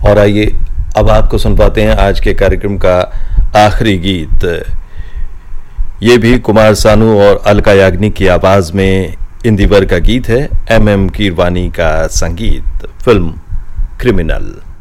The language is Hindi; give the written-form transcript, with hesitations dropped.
और आइए अब आपको सुनवाते हैं आज के कार्यक्रम का आखिरी गीत। ये भी कुमार सानू और अलका याग्निक की आवाज में इंदिवर का गीत है। MM कीरवानी का संगीत। Film criminal.